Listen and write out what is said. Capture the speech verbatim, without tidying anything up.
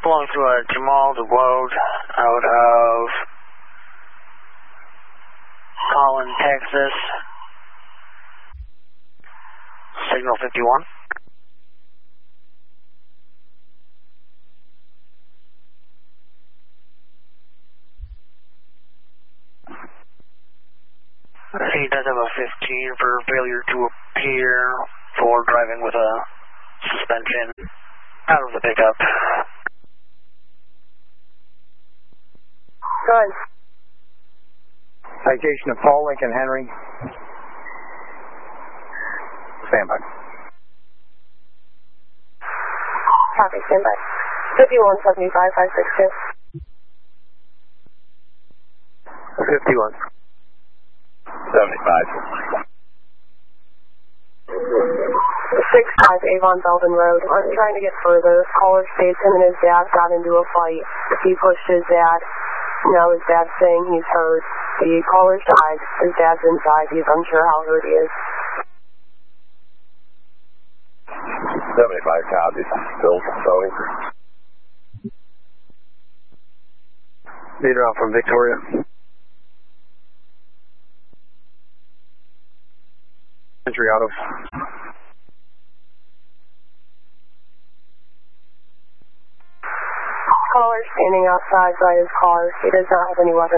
belongs to uh, Jamal DeWode out of Holland, Texas. Signal fifty-one. He does have a fifteen for failure to appear for driving with a suspension out of the pickup. Go ahead. Citation of Paul Lincoln Henry. Stand by. Copy, stand by. fifty-one seventy-five, five six two. fifty-one. seventy-five. six five Avon Belden Road. I'm trying to get further. Caller states him and his dad got into a fight. He pushed his dad. Now his dad's saying he's hurt. The caller's died. His dad's inside. He's unsure how hurt he is. seventy-five copies. Still towing. Leader out from Victoria. Entry autos. Caller standing outside by his car. He does not have any weapons.